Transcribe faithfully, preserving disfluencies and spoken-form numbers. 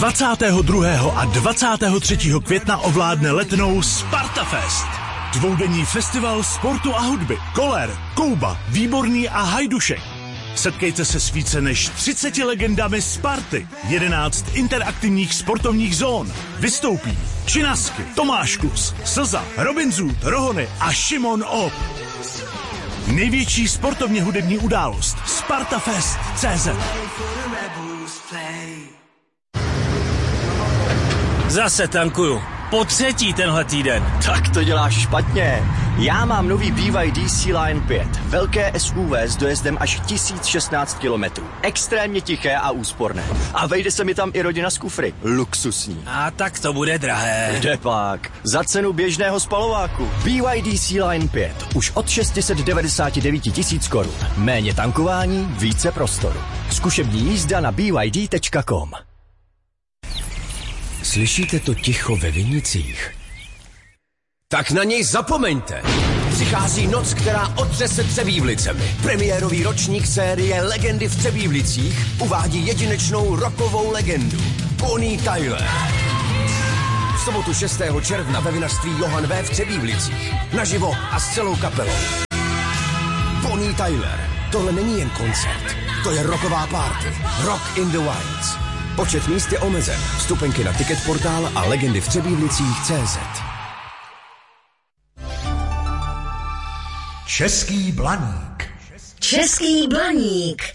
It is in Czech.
dvacátého druhého a dvacátého třetího května ovládne Letnou Spartafest. Dvoudenní festival sportu a hudby. Koller, Kouba, Výborný a Hajdušek. Setkejte se s více než třiceti legendami Sparty. jedenáct interaktivních sportovních zón. Vystoupí Činasky, Tomáš Klus, Slza, Robin Zoot, Rohony a Šimon Op. Největší sportovně hudební událost Spartafest tečka cé zet. Zase tankuju. Po třetí tenhle týden. Tak to děláš špatně. Já mám nový B Y D C-Line pět. Velké S U V s dojezdem až tisíc šestnáct kilometrů. Extrémně tiché a úsporné. A vejde se mi tam i rodina z kufry. Luxusní. A tak to bude drahé. Kde pak? Za cenu běžného spalováku. B Y D C-Line pět. Už od šest set devadesát devět tisíc korun. Méně tankování, více prostoru. Zkušební jízda na b y d tečka com. Slyšíte to ticho ve vinicích? Tak na něj zapomeňte. Přichází noc, která otřese Třebívlicemi. Premiérový ročník série Legendy v Třebívlicích uvádí jedinečnou rockovou legendu Bonnie Tyler. V sobotu šestého června ve vinařství Johann V. v Třebívlicích. Naživo a s celou kapelou. Bonnie Tyler. Tohle není jen koncert. To je rocková party. Rock in the Wilds. Počet míst je omezen. Vstupenky na Ticketportál a legendy v Třebívlicích tečka cé zet. Český blaník. Český blaník.